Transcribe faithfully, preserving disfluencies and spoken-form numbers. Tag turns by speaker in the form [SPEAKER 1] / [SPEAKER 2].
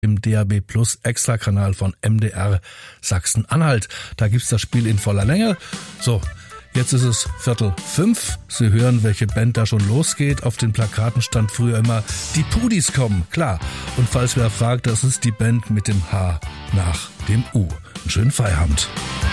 [SPEAKER 1] im D A B Plus Extrakanal von M D R Sachsen-Anhalt. Da gibt's das Spiel in voller Länge. So, jetzt ist es Viertel fünf. Sie hören, welche Band da schon losgeht. Auf den Plakaten stand früher immer, die Pudis kommen, klar. Und falls wer fragt, das ist die Band mit dem H nach dem U. Einen schönen Feierabend.